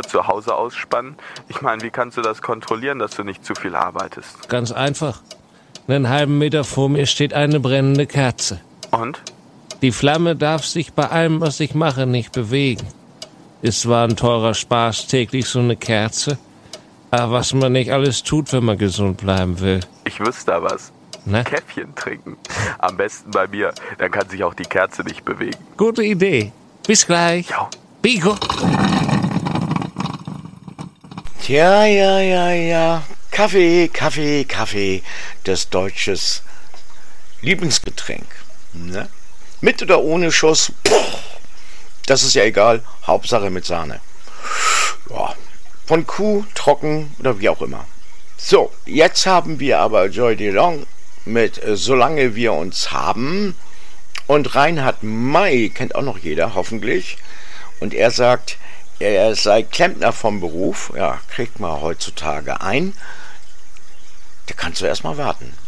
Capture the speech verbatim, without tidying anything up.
zu Hause ausspannen? Ich meine, wie kannst du das kontrollieren, dass du nicht zu viel arbeitest? Ganz einfach. Einen halben Meter vor mir steht eine brennende Kerze. Und? Die Flamme darf sich bei allem, was ich mache, nicht bewegen. Ist zwar ein teurer Spaß, täglich so eine Kerze, aber was man nicht alles tut, wenn man gesund bleiben will. Ich wüsste da was. Ne? Käffchen trinken. Am besten bei mir. Dann kann sich auch die Kerze nicht bewegen. Gute Idee. Bis gleich. Ja. Bigo. Tja, ja, ja, ja. Kaffee, Kaffee, Kaffee. Das deutsches Lieblingsgetränk. Ne? Mit oder ohne Schuss. Das ist ja egal. Hauptsache mit Sahne. Ja. Von Kuh, trocken oder wie auch immer. So, jetzt haben wir aber Joy DeLong mit Solange wir uns haben. Und Reinhard May kennt auch noch jeder, hoffentlich. Und er sagt, er sei Klempner vom Beruf. Ja, kriegt man heutzutage ein. Da kannst du erst mal warten.